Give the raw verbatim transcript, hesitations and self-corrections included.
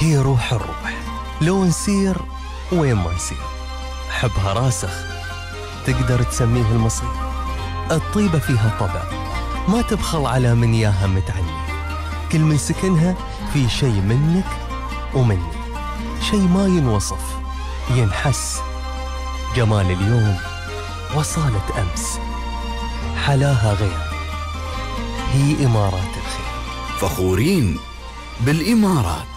هي روح الروح، لو نسير وين ما نسير، حبها راسخ تقدر تسميه المصير. الطيبة فيها طبع ما تبخل على من ياها متعني، كل من سكنها في شيء منك ومني، شيء ما ينوصف ينحس. جمال اليوم وصالة أمس، حلاها غير، هي إمارات الخير. فخورين بالإمارات.